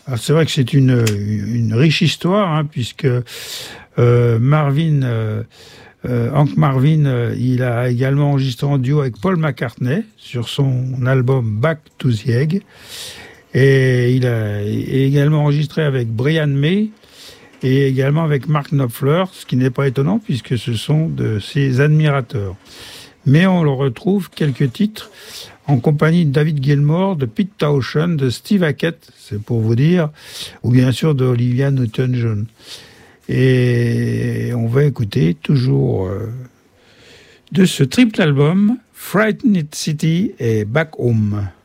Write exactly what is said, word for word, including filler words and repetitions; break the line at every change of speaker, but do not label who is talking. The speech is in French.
Alors c'est vrai que c'est une, une riche histoire, hein, puisque euh, Marvin, euh, euh, Hank Marvin, euh, il a également enregistré en duo avec Paul McCartney sur son album Back to the Egg. Et il a également enregistré avec Brian May et également avec Mark Knopfler, ce qui n'est pas étonnant puisque ce sont de ses admirateurs. Mais on le retrouve quelques titres en compagnie de David Gilmour, de Pete Townshend, de Steve Hackett, c'est pour vous dire, ou bien sûr de Olivia Newton-John. Et on va écouter toujours euh, de ce triple album, Frightened City et Back Home.